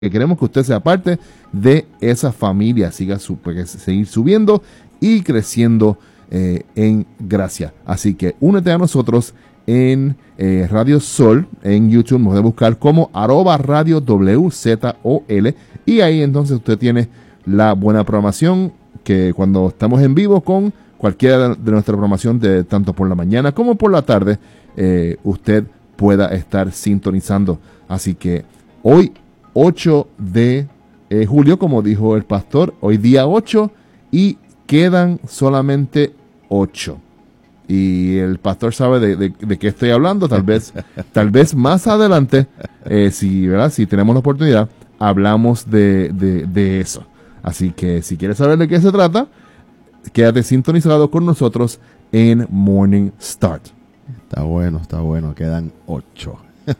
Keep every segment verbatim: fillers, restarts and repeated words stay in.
que queremos que usted sea parte de esa familia, siga su, pues, seguir subiendo y creciendo eh, en gracia. Así que únete a nosotros en eh, Radio Sol, en YouTube, nos puede buscar como arroba radio W Z O L, y ahí entonces usted tiene la buena programación que cuando estamos en vivo con cualquiera de nuestra programación, de tanto por la mañana como por la tarde, eh, usted pueda estar sintonizando. Así que hoy ocho de eh, julio, como dijo el pastor, hoy día ocho y quedan solamente ocho. Y el pastor sabe de, de, de qué estoy hablando. Tal vez, tal vez más adelante, eh, si, ¿verdad? si tenemos la oportunidad, hablamos de, de, de eso. Así que si quieres saber de qué se trata, quédate sintonizado con nosotros en Morning Start. Está bueno, está bueno. Quedan ocho.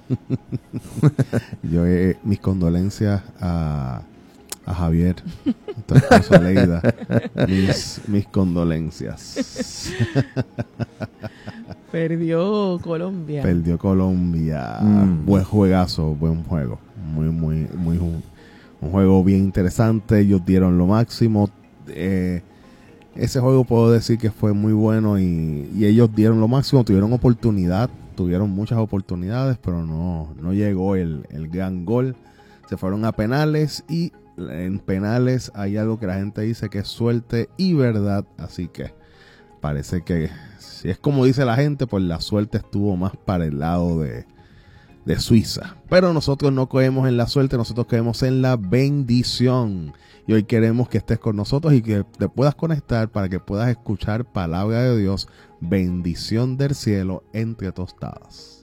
Yo eh, mis condolencias a, a Javier, tu esposa Leida. Mis, mis condolencias. Perdió Colombia. Perdió Colombia. Mm. Buen juegazo, buen juego. Muy, muy, muy un, un juego bien interesante. Ellos dieron lo máximo. Eh, ese juego puedo decir que fue muy bueno y, y ellos dieron lo máximo. Tuvieron oportunidad, tuvieron muchas oportunidades, pero no, no llegó el, el gran gol. Se fueron a penales y en penales hay algo que la gente dice que es suerte y verdad. Así que parece que si es como dice la gente, pues la suerte estuvo más para el lado de, de Suiza. Pero nosotros no creemos en la suerte, nosotros creemos en la bendición. Y hoy queremos que estés con nosotros y que te puedas conectar para que puedas escuchar palabra de Dios, bendición del cielo entre tostadas.